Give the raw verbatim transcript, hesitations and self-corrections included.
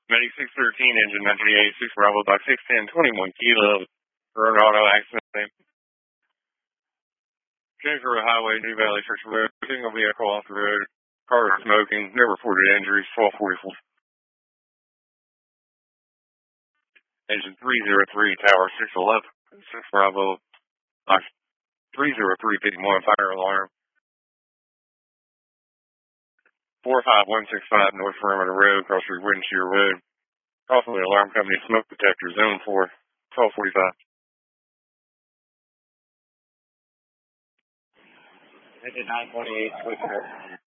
ninety-six thirteen, engine nine twenty-eight, six Bravo, by six ten, twenty-one Kilo, road auto accident. James Road Highway, New Valley, Church Road, single vehicle off the road, car was smoking, no reported injuries, twelve forty-four. Engine three oh three, Tower six eleven, six Bravo, box three oh three fifty-one, fire alarm. four five one six five North Perimeter Road, Cross Street, Windshield Road. Call from the alarm company, smoke detector, zone four, twelve forty-five. Engine nine twenty-eight, switch.